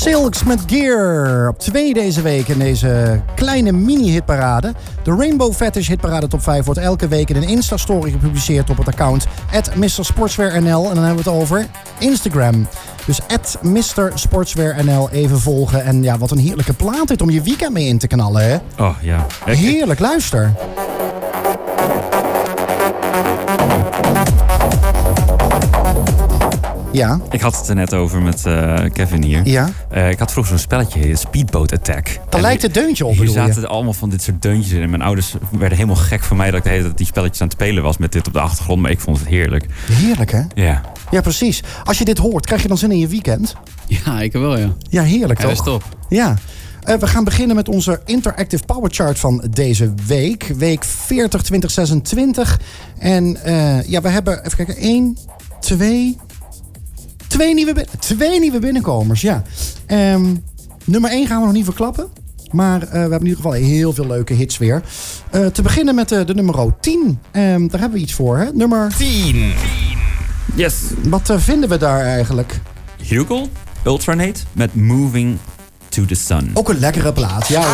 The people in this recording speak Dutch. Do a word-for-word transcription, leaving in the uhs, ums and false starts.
Silks met Gear op twee deze week in deze kleine mini-hitparade. De Rainbow Fetish hitparade top vijf wordt elke week in een Insta-story gepubliceerd op het account at mister sportswear n l. En dan hebben we het over Instagram. Dus at mister sportswear n l even volgen. En ja, wat een heerlijke plaat dit om je weekend mee in te knallen, hè? Oh ja. Heerlijk, luister. Ja. Ik had het er net over met uh, Kevin hier. Ja. Uh, ik had vroeger zo'n spelletje, Speedboat Attack. Daar lijkt het deuntje op, Hier bedoel je? zaten allemaal van dit soort deuntjes in. En mijn ouders werden helemaal gek van mij dat ik de hele tijd die spelletjes aan het spelen was met dit op de achtergrond. Maar ik vond het heerlijk. Heerlijk, hè? Ja. Ja, precies. Als je dit hoort, krijg je dan zin in je weekend? Ja, ik wel, ja. Ja, heerlijk Ja, toch? dat is top. Ja. Uh, we gaan beginnen met onze Interactive Power Chart van deze week. Week veertig twintig zesentwintig. En uh, ja, we hebben, even kijken, één, twee... Twee nieuwe, twee nieuwe binnenkomers, ja. Um, nummer één gaan we nog niet verklappen. Maar uh, we hebben in ieder geval heel veel leuke hits weer. Uh, te beginnen met uh, de nummer tien. Um, daar hebben we iets voor, hè? Nummer tien. Yes. Wat uh, vinden we daar eigenlijk? Hugel, Ultranate met Moving to the Sun. Ook een lekkere plaat, ja.